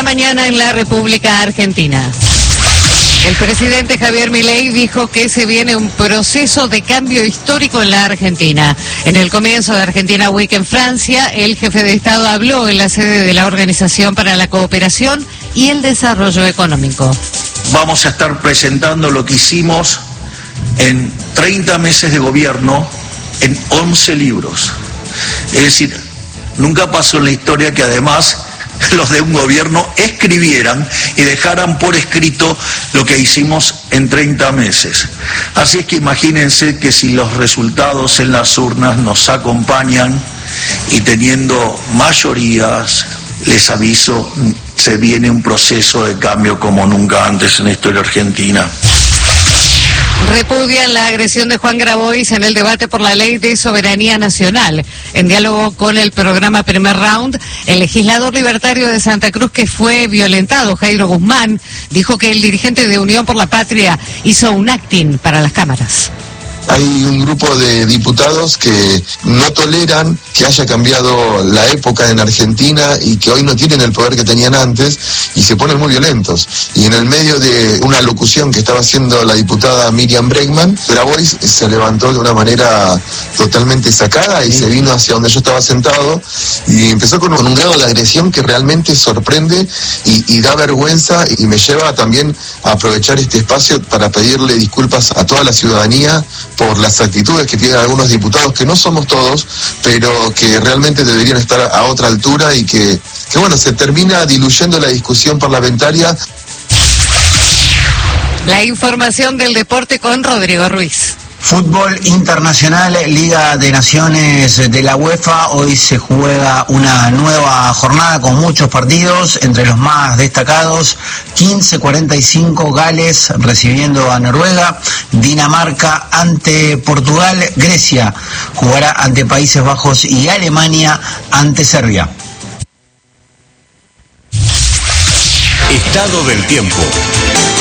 mañana en la República Argentina. El presidente Javier Milei dijo que se viene un proceso de cambio histórico en la Argentina. En el comienzo de Argentina Week en Francia, el jefe de Estado habló en la sede de la Organización para la Cooperación y el Desarrollo Económico. Vamos a estar presentando lo que hicimos en 30 meses de gobierno en 11 libros. Es decir, nunca pasó en la historia que además los de un gobierno escribieran y dejaran por escrito lo que hicimos en 30 meses. Así es que imagínense que si los resultados en las urnas nos acompañan y teniendo mayorías, les aviso, se viene un proceso de cambio como nunca antes en la historia argentina. Repudian la agresión de Juan Grabois en el debate por la Ley de Soberanía Nacional. En diálogo con el programa Primer Round, el legislador libertario de Santa Cruz que fue violentado, Jairo Guzmán, dijo que el dirigente de Unión por la Patria hizo un acting para las cámaras. Hay un grupo de diputados que no toleran que haya cambiado la época en Argentina y que hoy no tienen el poder que tenían antes y se ponen muy violentos. Y en el medio de una locución que estaba haciendo la diputada Miriam Bregman, Grabois se levantó de una manera totalmente sacada y se vino hacia donde yo estaba sentado y empezó con un grado de agresión que realmente sorprende y da vergüenza y me lleva también a aprovechar este espacio para pedirle disculpas a toda la ciudadanía por las actitudes que tienen algunos diputados, que no somos todos, pero que realmente deberían estar a otra altura y que bueno, se termina diluyendo la discusión parlamentaria. La información del deporte con Rodrigo Ruiz. Fútbol internacional, Liga de Naciones de la UEFA. Hoy se juega una nueva jornada con muchos partidos, entre los más destacados 15:45 Gales recibiendo a Noruega, Dinamarca ante Portugal, Grecia jugará ante Países Bajos y Alemania ante Serbia. Estado del tiempo.